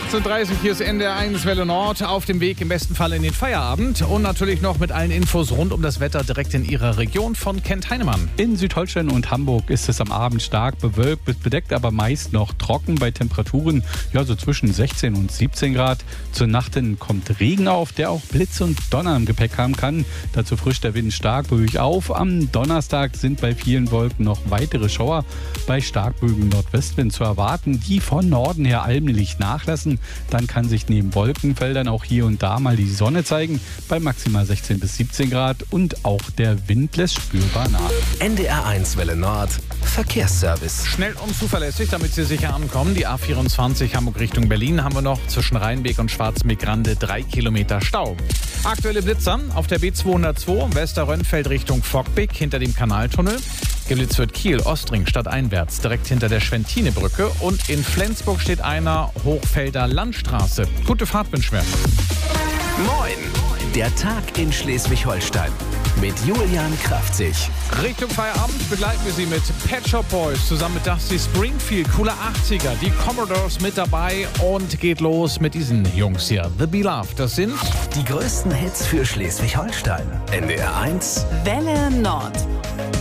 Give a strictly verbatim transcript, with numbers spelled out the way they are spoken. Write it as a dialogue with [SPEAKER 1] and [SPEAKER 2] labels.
[SPEAKER 1] achtzehn Uhr dreißig, hier ist N D R eins Welle Nord, auf dem Weg im besten Fall in den Feierabend und natürlich noch mit allen Infos rund um das Wetter direkt in Ihrer Region von Kent Heinemann.
[SPEAKER 2] In Südholstein und Hamburg ist es am Abend stark bewölkt, bis bedeckt, aber meist noch trocken bei Temperaturen ja so zwischen sechzehn und siebzehn Grad. Zur Nacht hin kommt Regen auf, der auch Blitz und Donner im Gepäck haben kann. Dazu frischt der Wind stark böig auf. Am Donnerstag sind bei vielen Wolken noch weitere Schauer bei starkböigem Nordwestwind zu erwarten, die von Norden her allmählich nachlassen. Dann kann sich neben Wolkenfeldern auch hier und da mal die Sonne zeigen, bei maximal sechzehn bis siebzehn Grad, und auch der Wind lässt spürbar nach.
[SPEAKER 3] N D R eins Welle Nord Verkehrsservice.
[SPEAKER 1] Schnell und zuverlässig, damit Sie sicher ankommen. Die A vierundzwanzig Hamburg Richtung Berlin haben wir noch zwischen Rheinbeek und Schwarzmeer-Grande drei Kilometer Stau. Aktuelle Blitzer auf der B zweihundertzwei Westerrönnfeld Richtung Fockbeck hinter dem Kanaltunnel. Geblitzt wird Kiel, Ostring, stadteinwärts, direkt hinter der Schwentinebrücke. Und in Flensburg steht einer Hochfelder Landstraße. Gute Fahrt wünschen wir.
[SPEAKER 3] Moin! Der Tag in Schleswig-Holstein mit Julian Kraftzig.
[SPEAKER 1] Richtung Feierabend begleiten wir Sie mit Pet Shop Boys zusammen mit Dusty Springfield, cooler achtziger, die Commodores mit dabei, und geht los mit diesen Jungs hier. The Beloved, das sind
[SPEAKER 3] Die größten Hits für Schleswig-Holstein. N D R eins
[SPEAKER 4] Welle Nord.